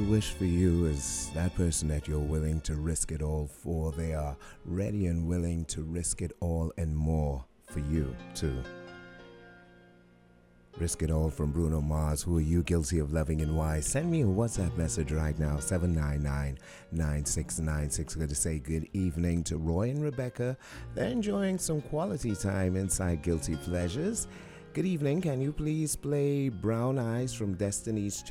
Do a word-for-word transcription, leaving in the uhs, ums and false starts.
wish for you is that person that you're willing to risk it all for. They are ready and willing to risk it all and more for you too. Risk It All from Bruno Mars. Who are you guilty of loving and why? Send me a WhatsApp message right now, seven nine nine, nine six nine six. Going to say good evening to Roy and Rebecca. They're enjoying some quality time inside Guilty Pleasures. Good evening. Can you please play Brown Eyes from Destiny's